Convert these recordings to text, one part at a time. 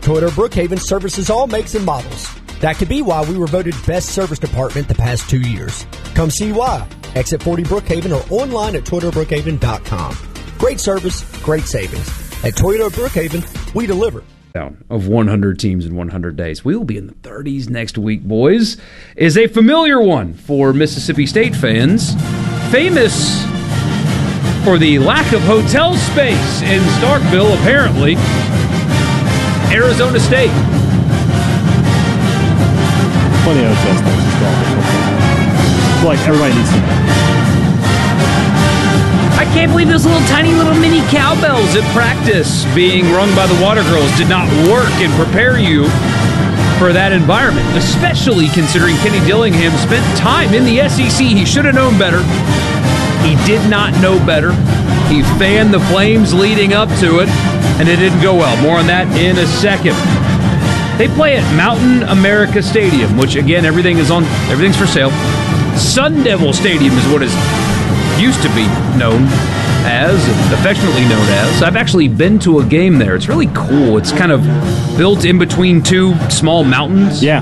Toyota Brookhaven services all makes and models. That could be why we were voted best service department the past 2 years. Come see why. Exit 40 Brookhaven or online at ToyotaBrookhaven.com. Great service, great savings. At Toyota Brookhaven, we deliver. Of 100 teams in 100 days. We will be in the 30s next week, boys. Is a familiar one for Mississippi State fans. Famous for the lack of hotel space in Starkville, apparently. Arizona State. Plenty of hotel space in Starkville. Like everybody needs to know. I can't believe those tiny little mini cowbells at practice being rung by the Water Girls did not work and prepare you for that environment, especially considering Kenny Dillingham spent time in the SEC. He should have known better. He did not know better. He fanned the flames leading up to it, and it didn't go well. More on that in a second. They play at Mountain America Stadium, which, again, everything's for sale. Sun Devil Stadium is what is used to be known as, affectionately known as. I've actually been to a game there. It's really cool. It's kind of built in between two small mountains. Yeah.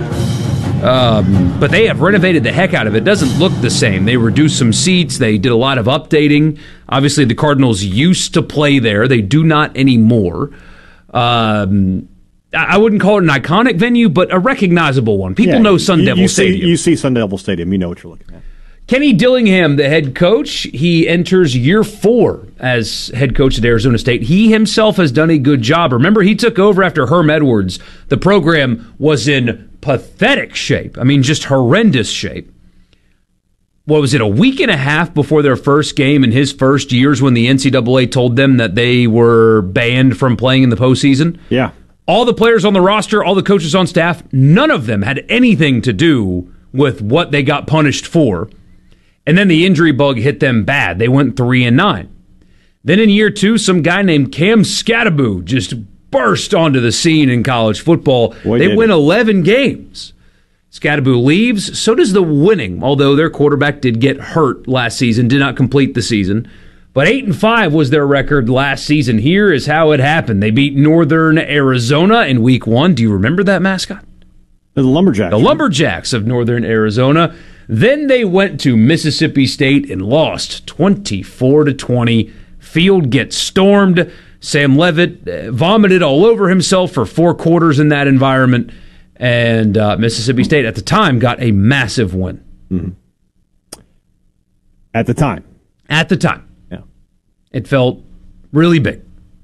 But they have renovated the heck out of it. It doesn't look the same. They reduced some seats. They did a lot of updating. Obviously, the Cardinals used to play there. They do not anymore. I wouldn't call it an iconic venue, but a recognizable one. People know Sun Devil Stadium. You see Sun Devil Stadium, you know what you're looking at. Kenny Dillingham, the head coach, he enters year 4 as head coach at Arizona State. He himself has done a good job. Remember, he took over after Herm Edwards. The program was in pathetic shape. I mean, just horrendous shape. What was it, a week and a half before their first game in his first years when the NCAA told them that they were banned from playing in the postseason? Yeah. All the players on the roster, all the coaches on staff, none of them had anything to do with what they got punished for. And then the injury bug hit them bad. They went 3-9. Then in year 2, some guy named Cam Skattebo just burst onto the scene in college football. They win 11 games. Skattebo leaves. So does the winning, although their quarterback did get hurt last season, did not complete the season. But 8-5 was their record last season. Here is how it happened. They beat Northern Arizona in week 1. Do you remember that mascot? The Lumberjacks. The Lumberjacks of Northern Arizona. Then they went to Mississippi State and lost 24-20. Field gets stormed. Sam Leavitt vomited all over himself for 4 quarters in that environment. And Mississippi State at the time got a massive win. Mm-hmm. At the time. Yeah. It felt really big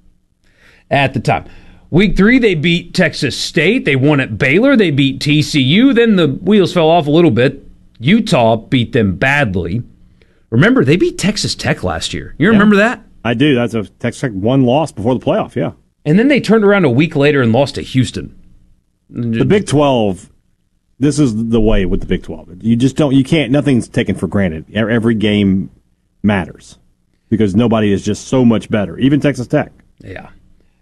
at the time. Week 3, they beat Texas State. They won at Baylor. They beat TCU. Then the wheels fell off a little bit. Utah beat them badly. Remember, they beat Texas Tech last year. You remember that? I do. That's a Texas Tech one loss before the playoff, yeah. And then they turned around a week later and lost to Houston. The Big 12, this is the way with the Big 12. You can't, nothing's taken for granted. Every game matters because nobody is just so much better, even Texas Tech. Yeah.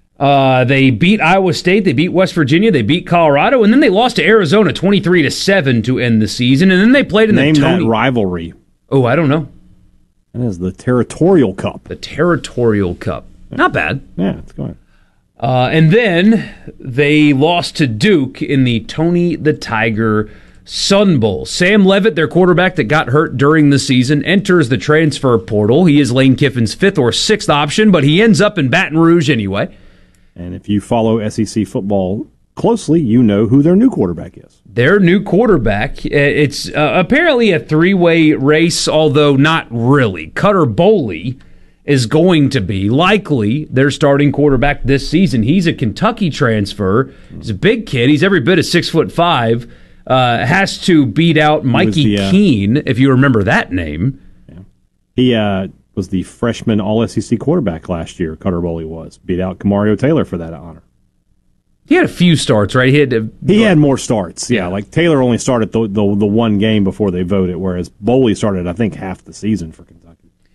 They beat Iowa State, they beat West Virginia, they beat Colorado, and then they lost to Arizona 23-7 to end the season. And then they played in Name that rivalry. Oh, I don't know. That is the Territorial Cup. The Territorial Cup. Yeah. Not bad. Yeah, it's going. And then they lost to Duke in the Tony the Tiger Sun Bowl. Sam Leavitt, their quarterback that got hurt during the season, enters the transfer portal. He is Lane Kiffin's 5th or 6th option, but he ends up in Baton Rouge anyway. And if you follow SEC football closely, you know who their new quarterback is. Their new quarterback, it's apparently a 3-way race, although not really. Cutter Boley is going to be, likely, their starting quarterback this season. He's a Kentucky transfer. He's a big kid. He's every bit of 6'5". Has to beat out Mikey Keene, if you remember that name. Yeah. He was the freshman All-SEC quarterback last year, Cutter Boley was. Beat out Kamario Taylor for that honor. He had a few starts, right? He had more starts, yeah. Like Taylor only started the one game before they voted, whereas Boley started, I think, half the season for Kentucky.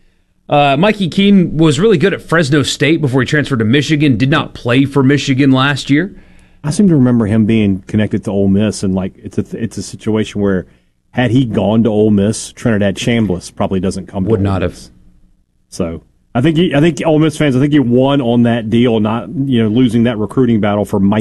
Mikey Keene was really good at Fresno State before he transferred to Michigan. Did not play for Michigan last year. I seem to remember him being connected to Ole Miss, and like it's a situation where had he gone to Ole Miss, Trinidad Chambliss probably doesn't come. Would not have. So I think Ole Miss fans, I think he won on that deal, not losing that recruiting battle for Mike